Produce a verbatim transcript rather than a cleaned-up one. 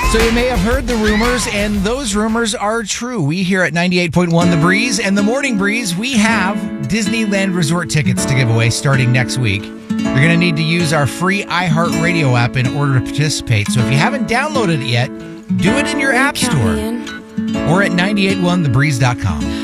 So you may have heard the rumors, and those rumors are true. We here at ninety-eight point one The Breeze and The Morning Breeze, we have Disneyland Resort tickets to give away starting next week. You're going to need to use our free iHeartRadio app in order to participate. So if you haven't downloaded it yet, do it in your app store or at nine eight one the breeze dot com.